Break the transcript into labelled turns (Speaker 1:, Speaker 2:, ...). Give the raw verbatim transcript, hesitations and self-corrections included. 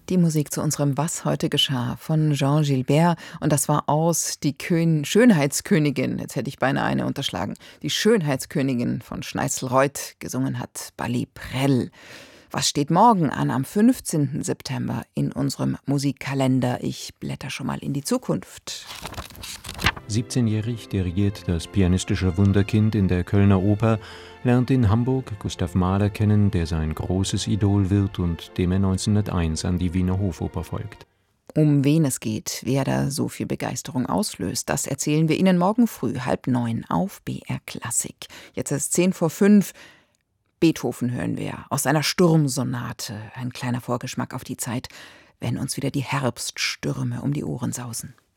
Speaker 1: Die Musik zu unserem Was heute geschah von Jean Gilbert, und das war aus Die Kön Schönheitskönigin, jetzt hätte ich beinahe eine unterschlagen, die Schönheitskönigin von Schneißelreuth, gesungen hat Bally Prell. Was steht morgen an am fünfzehnten September in unserem Musikkalender? Ich blätter schon mal in die Zukunft.
Speaker 2: siebzehnjährig dirigiert das pianistische Wunderkind in der Kölner Oper, lernt in Hamburg Gustav Mahler kennen, der sein großes Idol wird und dem er neunzehnhunderteins an die Wiener Hofoper folgt.
Speaker 1: Um wen es geht, wer da so viel Begeisterung auslöst, das erzählen wir Ihnen morgen früh, halb neun auf B R Klassik. Jetzt ist zehn vor fünf. Beethoven hören wir aus einer Sturmsonate. Ein kleiner Vorgeschmack auf die Zeit, wenn uns wieder die Herbststürme um die Ohren sausen.